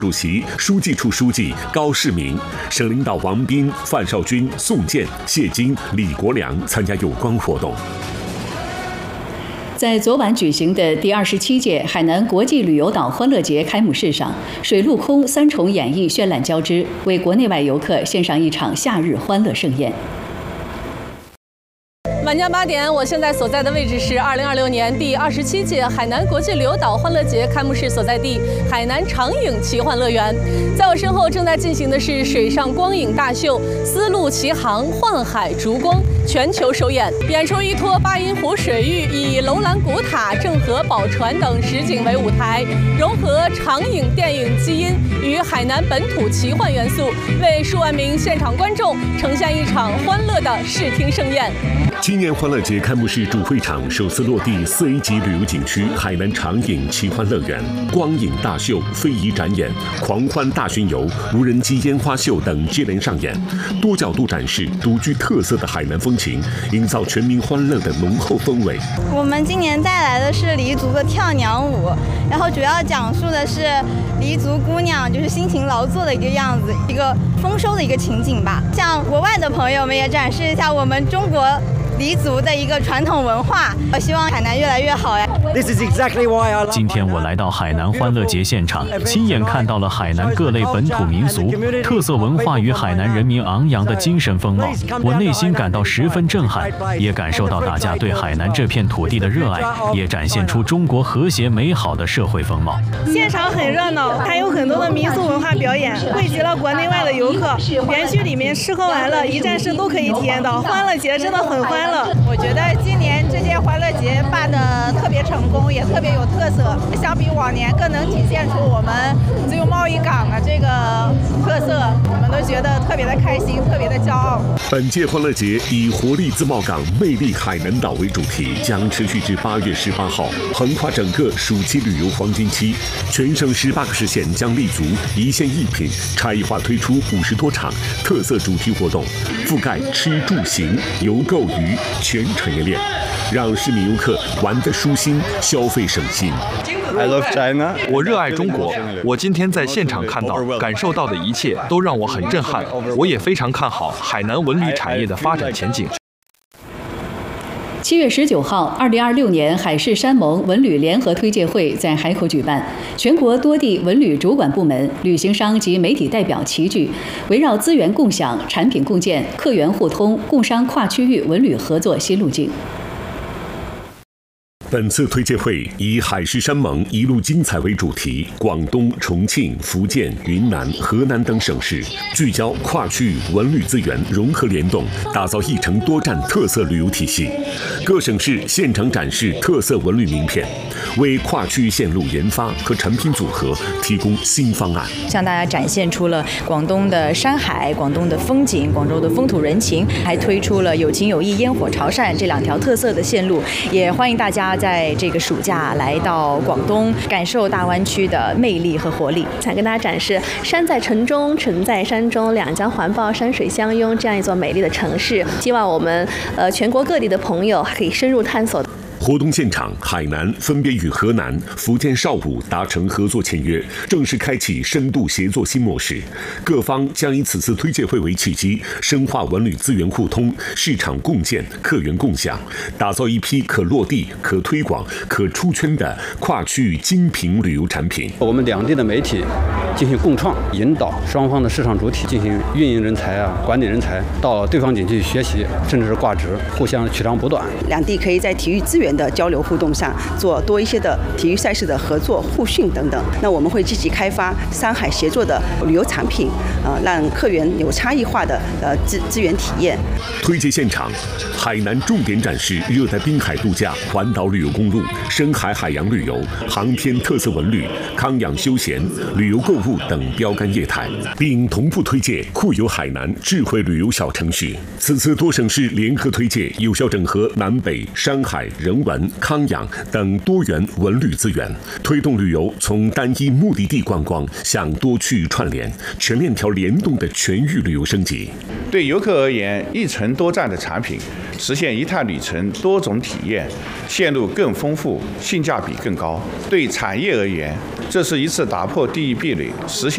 主席、书记处书记高世明，省领导王斌、范绍军、宋健、谢金、李国良参加有关活动。 在昨晚举行的第27届海南国际旅游岛欢乐节开幕式上，水陆空三重演绎绚烂交织，为国内外游客献上一场夏日欢乐盛宴。 晚间8点，我现在所在的位置是2026年第27届海南国际旅游岛欢乐节开幕式所在地海南长影奇幻乐园。在我身后正在进行的是水上光影大秀“丝路奇航，幻海烛光”全球首演，演出依托八音湖水域，以楼兰古塔、郑和宝船等实景为舞台，融合长影电影基因与海南本土奇幻元素，为数万名现场观众呈现一场欢乐的视听盛宴。 今年欢乐节开幕式主会场首次落地4A 级旅游景区海南长影奇幻乐园，光影大秀、非遗展演、狂欢大巡游、无人机烟花秀等接连上演，多角度展示独具特色的海南风情，营造全民欢乐的浓厚氛围。 我们今年带来的是黎族的跳娘舞，然后主要讲述的是黎族姑娘就是辛勤劳作的一个样子，一个丰收的一个情景吧。向国外的朋友们也展示一下我们中国黎族的一个传统文化，我希望海南越来越好呀。 今天我来到海南欢乐节现场，亲眼看到了海南各类本土民俗、特色文化与海南人民昂扬的精神风貌，我内心感到十分震撼，也感受到大家对海南这片土地的热爱，也展现出中国和谐美好的社会风貌。 现场很热闹，还有很多的民俗文化表演，汇集了国内外的游客。园区里面吃喝玩乐一站式都可以体验到，欢乐节真的很欢乐。 我觉得今年这届欢乐节办得特别成功，也特别有特色，相比往年更能体现出我们自由贸易港的这个特色，我们都觉得特别的开心，特别的骄傲。 本届欢乐节以活力自贸港、魅力海南岛为主题，将持续至8月18号，横跨整个暑期旅游黄金期。全省18个市县将立足一线一品，差异化推出50多场特色主题活动，覆盖吃住行游购娱全产业链，让市民游客玩得舒心，消费省心。 I love China。 我热爱中国。我今天在现场看到、感受到的一切都让我很震撼。我也非常看好海南文旅产业的发展前景。 7月19号，2026年海誓山盟文旅联合推介会在海口举办，全国多地文旅主管部门、旅行商及媒体代表齐聚，围绕资源共享、产品共建、客源互通、共商跨区域文旅合作新路径。 本次推介会以海誓山盟一路精彩为主题，广东、重庆、福建、云南、河南等省市聚焦跨区域文旅资源融合联动，打造一城多站特色旅游体系。各省市现场展示特色文旅名片，为跨区域线路研发和产品组合提供新方案， 向大家展现出了广东的山海、广东的风景、广州的风土人情，还推出了有情有义、烟火潮汕这2条特色的线路，也欢迎大家在这个暑假来到广东，感受大湾区的魅力和活力。 想跟大家展示山在城中，城在山中，两江环抱，山水相拥，这样一座美丽的城市。希望我们全国各地的朋友可以深入探索。 活动现场，海南分别与河南、福建邵武达成合作签约，正式开启深度协作新模式。各方将以此次推介会为契机，深化文旅资源互通、市场共建、客源共享，打造一批可落地、可推广、可出圈的跨区域精品旅游产品。 我们两地的媒体进行共创，引导双方的市场主体进行运营人才管理人才到对方景区学习，甚至是挂职，互相取长补短。 两地可以在体育资源的交流互动上做多一些的体育赛事的合作互训等等。那我们会积极开发山海协作的旅游产品，让客源有差异化的资源体验。 推介现场，海南重点展示热带滨海度假、环岛旅游公路、深海海洋旅游、航天特色文旅、康养休闲、旅游购物等标杆业态，并同步推介酷游海南智慧旅游小程序。此次多省市联合推介，有效整合南北、山海、人文、康养等多元文旅资源，推动旅游从单一目的地观光向多区域串联、全链条联动的全域旅游升级。 对游客而言，一程多站的产品实现一趟旅程多种体验，线路更丰富，性价比更高。对产业而言，这是一次打破地域壁垒，实现